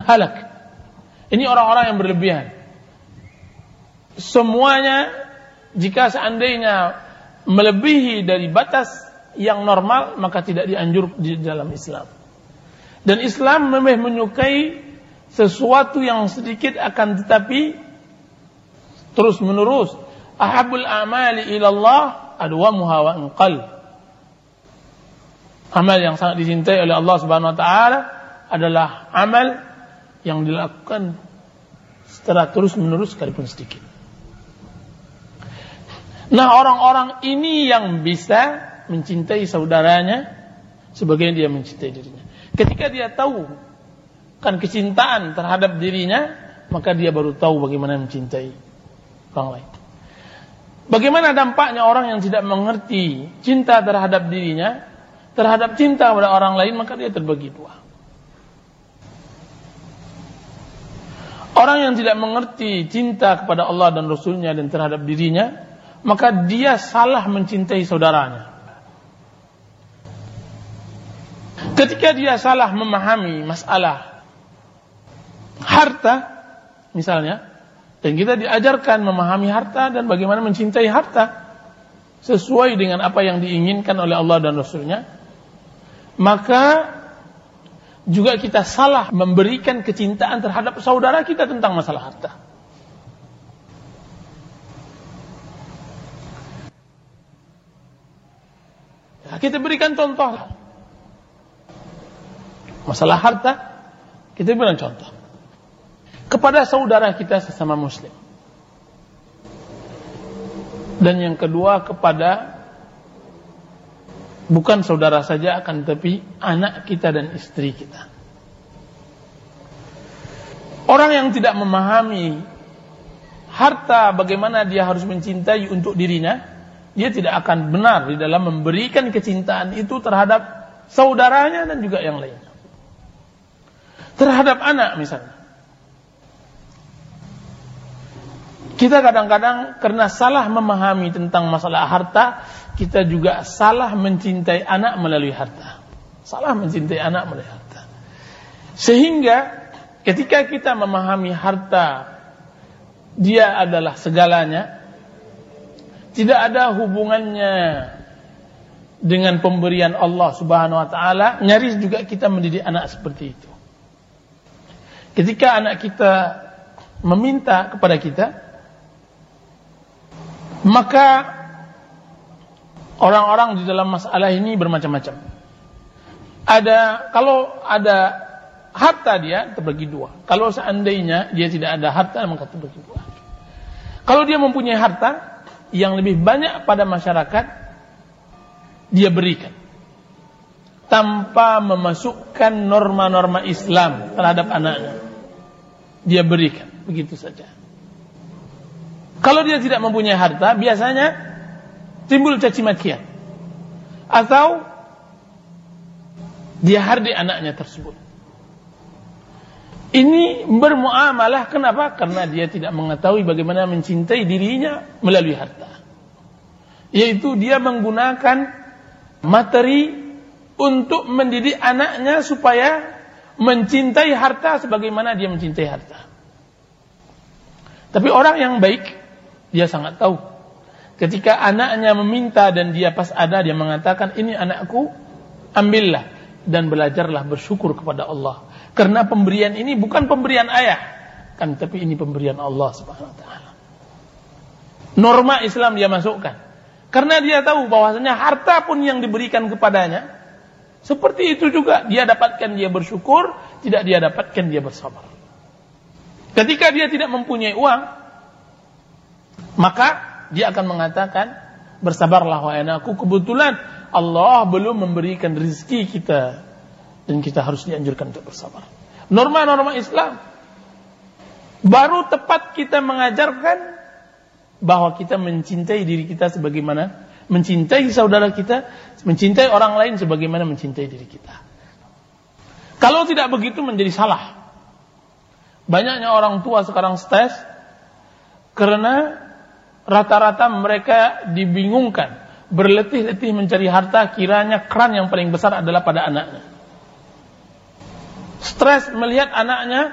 halak. Ini orang-orang yang berlebihan. Semuanya jika seandainya melebihi dari batas yang normal, maka tidak dianjurkan di dalam Islam. Dan Islam lebih menyukai sesuatu yang sedikit akan tetapi terus menerus. Ahabul amali ilallah adwamuha wa anqal. Amal yang sangat dicintai oleh Allah Subhanahu wa taala adalah amal yang dilakukan secara terus menerus sekalipun sedikit. Nah, orang-orang ini yang bisa mencintai saudaranya sebagaimana dia mencintai dirinya. Ketika dia tahu kan kecintaan terhadap dirinya, maka dia baru tahu bagaimana mencintai orang lain. Bagaimana dampaknya orang yang tidak mengerti cinta terhadap dirinya, terhadap cinta kepada orang lain, maka dia terbagi dua. Orang yang tidak mengerti cinta kepada Allah dan Rasulnya dan terhadap dirinya, maka dia salah mencintai saudaranya. Ketika dia salah memahami masalah harta, misalnya, dan kita diajarkan memahami harta dan bagaimana mencintai harta sesuai dengan apa yang diinginkan oleh Allah dan Rasulnya, maka juga kita salah memberikan kecintaan terhadap saudara kita tentang masalah harta. Ya, kita berikan contoh. Masalah harta, kita berikan contoh kepada saudara kita sesama muslim. Dan yang kedua kepada bukan saudara saja, akan tetapi anak kita dan istri kita. Orang yang tidak memahami harta, bagaimana dia harus mencintai untuk dirinya, dia tidak akan benar di dalam memberikan kecintaan itu terhadap saudaranya dan juga yang lainnya. Terhadap anak misalnya, kita kadang-kadang karena salah memahami tentang masalah harta, kita juga salah mencintai anak melalui harta. Salah mencintai anak melalui harta. Sehingga ketika kita memahami harta, dia adalah segalanya, tidak ada hubungannya dengan pemberian Allah Subhanahu wa taala, nyaris juga kita mendidik anak seperti itu. Ketika anak kita meminta kepada kita, maka orang-orang di dalam masalah ini bermacam-macam. Kalau ada harta, dia terbagi dua. Kalau seandainya dia tidak ada harta, maka terbagi dua. Kalau dia mempunyai harta yang lebih banyak pada masyarakat, dia berikan tanpa memasukkan norma-norma Islam terhadap anaknya. Dia berikan begitu saja. Kalau dia tidak mempunyai harta, biasanya timbul caci makian, atau dia hardi anaknya tersebut. Ini bermuamalah, kenapa? Karena dia tidak mengetahui bagaimana mencintai dirinya melalui harta. Yaitu dia menggunakan materi untuk mendidik anaknya supaya mencintai harta sebagaimana dia mencintai harta. Tapi orang yang baik, dia sangat tahu. Ketika anaknya meminta dan dia pas ada, dia mengatakan, ini anakku, ambillah dan belajarlah bersyukur kepada Allah. Karena pemberian ini bukan pemberian ayah, kan, tapi ini pemberian Allah Subhanahu wa taala. Norma Islam dia masukkan. Karena dia tahu bahwasanya harta pun yang diberikan kepadanya, seperti itu juga dia dapatkan, dia bersyukur, tidak dia dapatkan, dia bersabar. Ketika dia tidak mempunyai uang, maka dia akan mengatakan, bersabarlah wahai anakku, kebetulan Allah belum memberikan rezeki kita dan kita harus dianjurkan untuk bersabar. Norma-norma Islam baru tepat kita mengajarkan bahwa kita mencintai diri kita sebagaimana mencintai saudara kita, mencintai orang lain sebagaimana mencintai diri kita. Kalau tidak begitu menjadi salah. Banyaknya orang tua sekarang stres karena rata-rata mereka dibingungkan, berletih-letih mencari harta, kiranya keran yang paling besar adalah pada anaknya. Stres melihat anaknya